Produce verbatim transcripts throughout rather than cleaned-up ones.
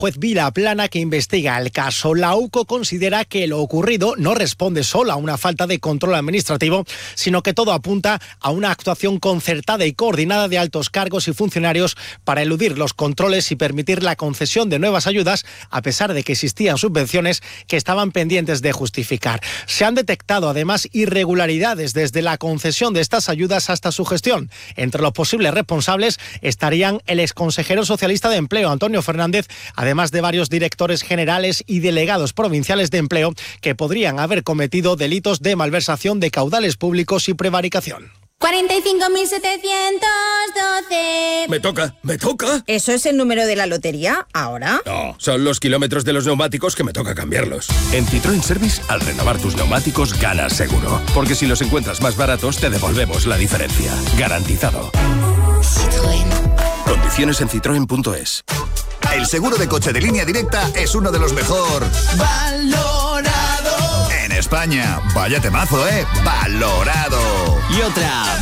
Juez Vilaplana, que investiga el caso. La U C O considera que lo ocurrido no responde solo a una falta de control administrativo, sino que todo apunta a una actuación concertada y coordinada de altos cargos y funcionarios para eludir los controles y permitir la concesión de nuevas ayudas, a pesar de que existían subvenciones que estaban pendientes de justificar. Se han detectado además irregularidades desde la concesión de estas ayudas hasta su gestión. Entre los posibles responsables estarían el exconsejero socialista de Empleo, Antonio Fernández, además de varios directores generales y delegados provinciales de empleo que podrían haber cometido delitos de malversación de caudales públicos y prevaricación. cuarenta y cinco mil setecientos doce. Me toca, me toca. ¿Eso es el número de la lotería ahora? No, son los kilómetros de los neumáticos que me toca cambiarlos. En Citroën Service, al renovar tus neumáticos, ganas seguro. Porque si los encuentras más baratos, te devolvemos la diferencia. Garantizado. Citroën. Condiciones en citroen punto es. El seguro de coche de Línea Directa es uno de los mejor valorado en España. Vaya temazo, ¿eh? Valorado. Y otra.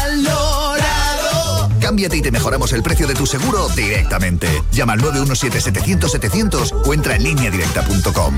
Valorado. Cámbiate y te mejoramos el precio de tu seguro directamente. Llama al nueve uno siete, setecientos, setecientos o entra en línea directa punto com.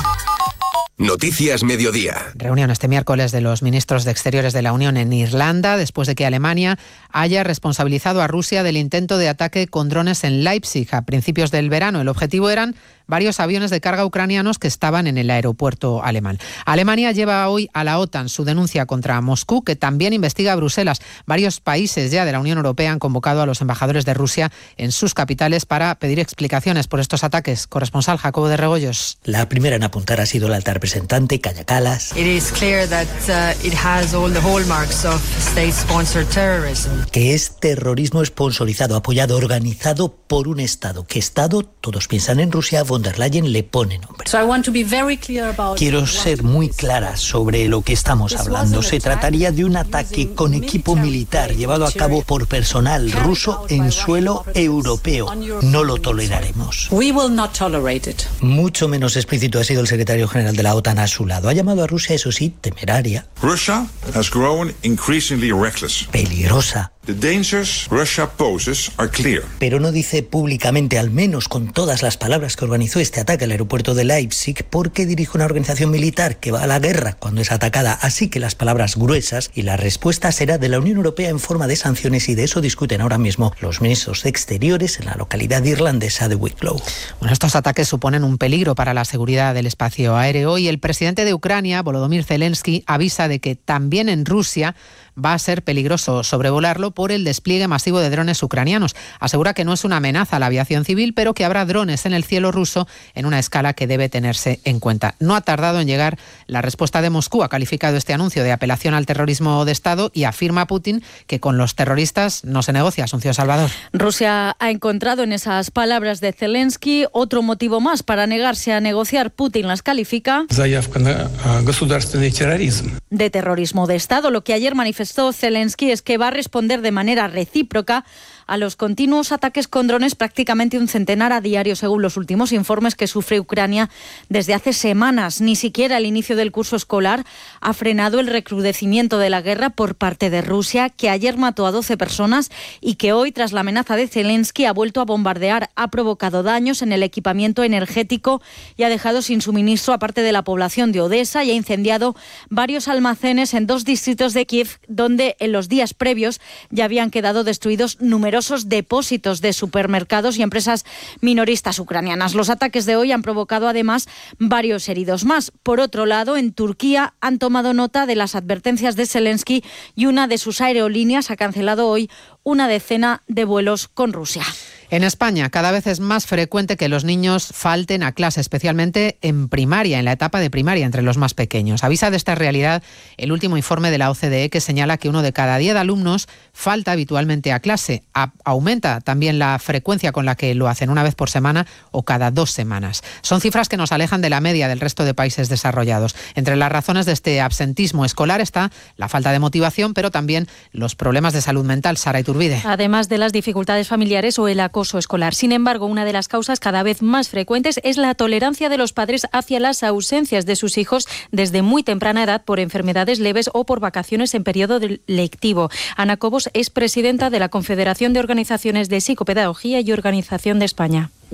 Noticias Mediodía. Reunión este miércoles de los ministros de Exteriores de la Unión en Irlanda, después de que Alemania haya responsabilizado a Rusia del intento de ataque con drones en Leipzig a principios del verano. El objetivo eran varios aviones de carga ucranianos que estaban en el aeropuerto alemán. Alemania lleva hoy a la OTAN su denuncia contra Moscú, que también investiga a Bruselas. Varios países ya de la Unión Europea han convocado a los embajadores de Rusia en sus capitales para pedir explicaciones por estos ataques. Corresponsal Jacobo de Regoyos. La primera en apuntar ha sido la alta representante Kaja Kallas. It is clear that uh, it has all the hallmarks of state-sponsored terrorism. Que es terrorismo sponsorizado, apoyado, organizado por un Estado. ¿Qué Estado? Todos piensan en Rusia. Von der Leyen le pone nombre. So I want to be very clear about Quiero ser muy clara sobre lo que estamos hablando. Se trataría de un ataque con equipo militar llevado a cabo por personal ruso en suelo europeo. No lo toleraremos. We will not tolerate it. Mucho menos explícito ha sido el secretario general de la OTAN a su lado. Ha llamado a Rusia, eso sí, temeraria. Russia has grown increasingly reckless. Peligrosa. The dangers Russia poses are clear. Pero no dice públicamente, al menos con todas las palabras que organizó este ataque al aeropuerto de Leipzig, porque dirige una organización militar que va a la guerra cuando es atacada. Así que las palabras gruesas y la respuesta será de la Unión Europea en forma de sanciones, y de eso discuten ahora mismo los ministros de Exteriores en la localidad irlandesa de Wicklow. Bueno, estos ataques suponen un peligro para la seguridad del espacio aéreo y el presidente de Ucrania, Volodymyr Zelensky, avisa de que también en Rusia va a ser peligroso sobrevolarlo por el despliegue masivo de drones ucranianos. Asegura que no es una amenaza a la aviación civil, pero que habrá drones en el cielo ruso en una escala que debe tenerse en cuenta. No ha tardado en llegar la respuesta de Moscú. Ha calificado este anuncio de apelación al terrorismo de Estado y afirma Putin que con los terroristas no se negocia. Asunción Salvador. Rusia ha encontrado en esas palabras de Zelensky otro motivo más para negarse a negociar. Putin las califica de terrorismo de Estado. Lo que ayer manifestó Zelensky es que va a responder de manera recíproca a los continuos ataques con drones, prácticamente un centenar a diario, según los últimos informes que sufre Ucrania desde hace semanas. Ni siquiera el inicio del curso escolar ha frenado el recrudecimiento de la guerra por parte de Rusia, que ayer mató a doce personas y que hoy, tras la amenaza de Zelensky, ha vuelto a bombardear. Ha provocado daños en el equipamiento energético y ha dejado sin suministro a parte de la población de Odessa y ha incendiado varios almacenes en dos distritos de Kiev, donde en los días previos ya habían quedado destruidos numerosos depósitos de supermercados y empresas minoristas ucranianas. Los ataques de hoy han provocado además varios heridos más. Por otro lado, en Turquía han tomado nota de las advertencias de Zelensky y una de sus aerolíneas ha cancelado hoy una decena de vuelos con Rusia. En España, cada vez es más frecuente que los niños falten a clase, especialmente en primaria, en la etapa de primaria, entre los más pequeños. Avisa de esta realidad el último informe de la O C D E, que señala que uno de cada diez alumnos falta habitualmente a clase. A- aumenta también la frecuencia con la que lo hacen, una vez por semana o cada dos semanas. Son cifras que nos alejan de la media del resto de países desarrollados. Entre las razones de este absentismo escolar está la falta de motivación, pero también los problemas de salud mental. Sara Iturbide. Además de las dificultades familiares o el acoso escolar. Sin embargo, una de las causas cada vez más frecuentes es la tolerancia de los padres hacia las ausencias de sus hijos desde muy temprana edad por enfermedades leves o por vacaciones en periodo lectivo. Ana Cobos es presidenta de la Confederación de Organizaciones de Psicopedagogía y Organización de España.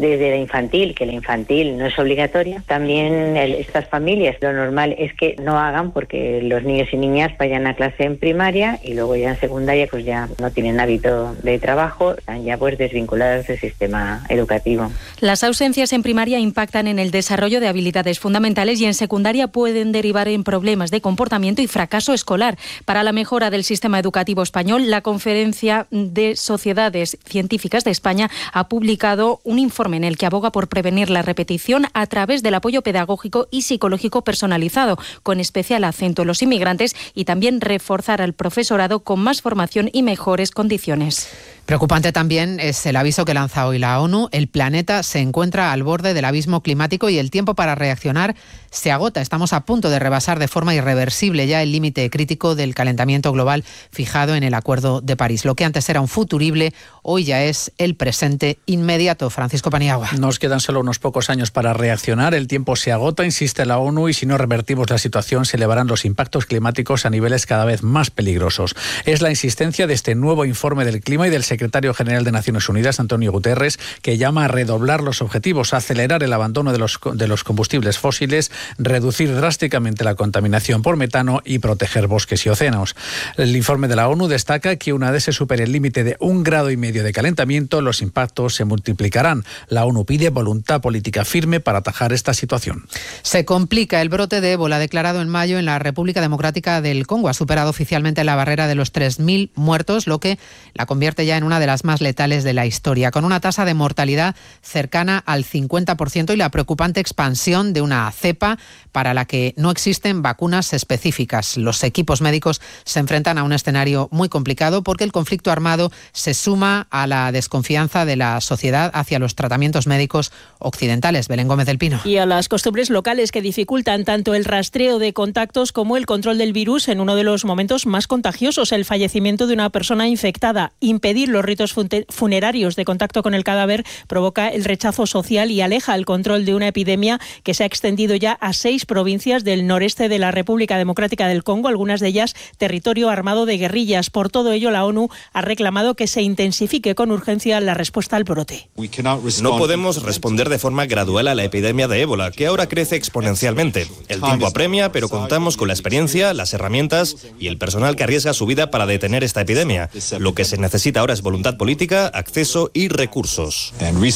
desde la infantil, que la infantil no es obligatoria, también el, estas familias lo normal es que no hagan porque los niños y niñas vayan a clase en primaria y luego ya en secundaria pues ya no tienen hábito de trabajo, están ya pues desvinculados del sistema educativo. Las ausencias en primaria impactan en el desarrollo de habilidades fundamentales y en secundaria pueden derivar en problemas de comportamiento y fracaso escolar. Para la mejora del sistema educativo español, la Conferencia de Sociedades Científicas de España ha publicado un informe en el que aboga por prevenir la repetición a través del apoyo pedagógico y psicológico personalizado, con especial acento en los inmigrantes, y también reforzar al profesorado con más formación y mejores condiciones. Preocupante también es el aviso que lanza hoy la ONU. El planeta se encuentra al borde del abismo climático y el tiempo para reaccionar se agota. Estamos a punto de rebasar de forma irreversible ya el límite crítico del calentamiento global fijado en el Acuerdo de París. Lo que antes era un futurible, hoy ya es el presente inmediato. Francisco Paniagua. Nos quedan solo unos pocos años para reaccionar. El tiempo se agota, insiste la ONU, y si no revertimos la situación se elevarán los impactos climáticos a niveles cada vez más peligrosos. Es la insistencia de este nuevo informe del clima y del secretario general de Naciones Unidas, Antonio Guterres, que llama a redoblar los objetivos, a acelerar el abandono de los, de los combustibles fósiles, reducir drásticamente la contaminación por metano y proteger bosques y océanos. El informe de la ONU destaca que una vez se supere el límite de un grado y medio de calentamiento, los impactos se multiplicarán. La ONU pide voluntad política firme para atajar esta situación. Se complica el brote de ébola declarado en mayo en la República Democrática del Congo. Ha superado oficialmente la barrera de los tres mil muertos, lo que la convierte ya en una de las más letales de la historia, con una tasa de mortalidad cercana al cincuenta por ciento y la preocupante expansión de una cepa para la que no existen vacunas específicas. Los equipos médicos se enfrentan a un escenario muy complicado porque el conflicto armado se suma a la desconfianza de la sociedad hacia los tratamientos médicos occidentales. Belén Gómez del Pino. Y a las costumbres locales que dificultan tanto el rastreo de contactos como el control del virus en uno de los momentos más contagiosos, el fallecimiento de una persona infectada. Impedir los ritos funerarios de contacto con el cadáver provoca el rechazo social y aleja el control de una epidemia que se ha extendido ya a seis provincias del noreste de la República Democrática del Congo, algunas de ellas territorio armado de guerrillas. Por todo ello, la ONU ha reclamado que se intensifique con urgencia la respuesta al brote. No podemos responder de forma gradual a la epidemia de ébola, que ahora crece exponencialmente. El tiempo apremia, pero contamos con la experiencia, las herramientas y el personal que arriesga su vida para detener esta epidemia. Lo que se necesita ahora es voluntad política, acceso y recursos.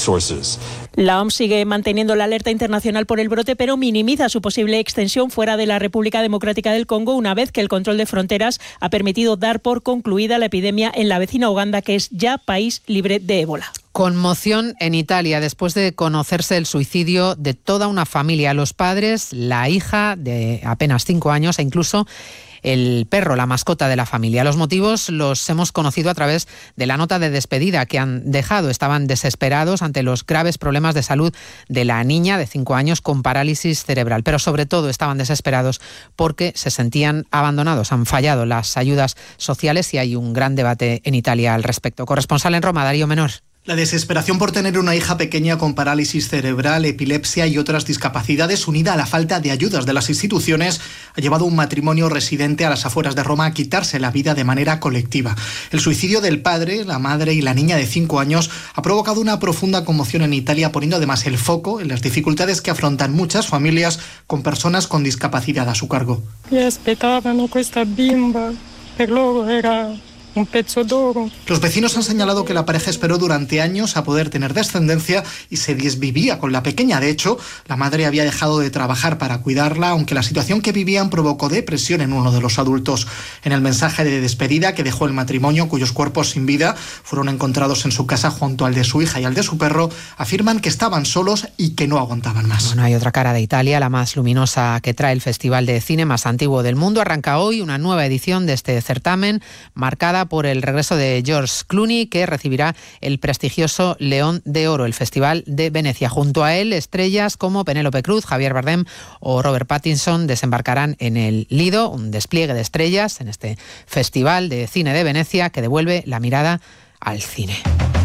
La O M S sigue manteniendo la alerta internacional por el brote, pero minimiza su posible extensión fuera de la República Democrática del Congo una vez que el control de fronteras ha permitido dar por concluida la epidemia en la vecina Uganda, que es ya país libre de ébola. Conmoción en Italia después de conocerse el suicidio de toda una familia, los padres, la hija de apenas cinco años e incluso el perro, la mascota de la familia. Los motivos los hemos conocido a través de la nota de despedida que han dejado. Estaban desesperados ante los graves problemas de salud de la niña de cinco años con parálisis cerebral, pero sobre todo estaban desesperados porque se sentían abandonados. Han fallado las ayudas sociales y hay un gran debate en Italia al respecto. Corresponsal en Roma, Darío Menor. La desesperación por tener una hija pequeña con parálisis cerebral, epilepsia y otras discapacidades, unida a la falta de ayudas de las instituciones, ha llevado a un matrimonio residente a las afueras de Roma a quitarse la vida de manera colectiva. El suicidio del padre, la madre y la niña de cinco años ha provocado una profunda conmoción en Italia, poniendo además el foco en las dificultades que afrontan muchas familias con personas con discapacidad a su cargo. Mi aspettavano questa bimba, per loro era un pezzo d'oro. Los vecinos han señalado que la pareja esperó durante años a poder tener descendencia y se desvivía con la pequeña. De hecho, la madre había dejado de trabajar para cuidarla, aunque la situación que vivían provocó depresión en uno de los adultos. En el mensaje de despedida que dejó el matrimonio, cuyos cuerpos sin vida fueron encontrados en su casa junto al de su hija y al de su perro, afirman que estaban solos y que no aguantaban más. Bueno, hay otra cara de Italia, la más luminosa que trae el festival de cine más antiguo del mundo. Arranca hoy una nueva edición de este certamen, marcada por el regreso de George Clooney, que recibirá el prestigioso León de Oro, el Festival de Venecia. Junto a él, estrellas como Penélope Cruz, Javier Bardem o Robert Pattinson desembarcarán en el Lido, un despliegue de estrellas en este Festival de Cine de Venecia que devuelve la mirada al cine.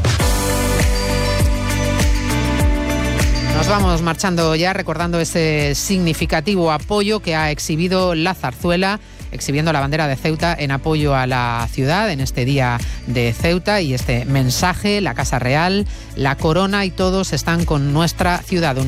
Nos vamos marchando ya recordando ese significativo apoyo que ha exhibido la zarzuela exhibiendo la bandera de Ceuta en apoyo a la ciudad en este día de Ceuta y este mensaje, la Casa Real, la corona y todos están con nuestra ciudad unida.